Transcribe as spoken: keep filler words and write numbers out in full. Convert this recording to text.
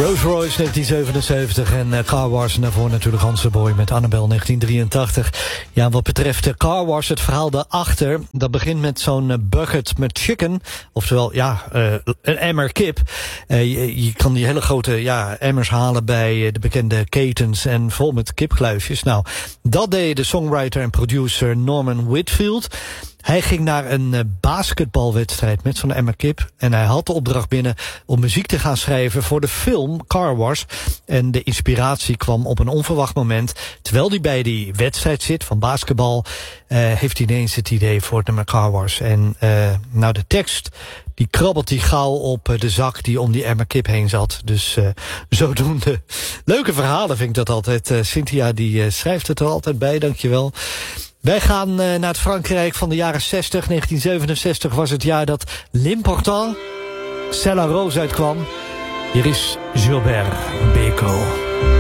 Rolls Royce negentien zevenenzeventig en uh, Car Wars. En daarvoor natuurlijk Hans de Boy met Annabel negentien drieëntachtig. Ja, wat betreft de Car Wars, het verhaal daarachter, dat begint met zo'n uh, bucket met chicken. Oftewel, ja, uh, een emmer kip. Uh, je, je kan die hele grote ja, emmers halen bij uh, de bekende ketens en vol met kipgluisjes. Nou, dat deed de songwriter en producer Norman Whitfield. Hij ging naar een uh, basketbalwedstrijd met zo'n emmer kip. En hij had de opdracht binnen om muziek te gaan schrijven voor de film Car Wars. En de inspiratie kwam op een onverwacht moment. Terwijl hij bij die wedstrijd zit van basketbal, uh, heeft hij ineens het idee voor het nummer Car Wars. En uh, nou, de tekst, die krabbelt die gauw op uh, de zak die om die emmer kip heen zat. Dus uh, zodoende. Leuke verhalen vind ik dat altijd. Uh, Cynthia die uh, schrijft het er altijd bij, dankjewel. Wij gaan uh, naar het Frankrijk van de jaren zestig. negentien zevenenzestig was het jaar dat L'Important, C'est la Rose uitkwam. Hier is Gilbert Bécaud.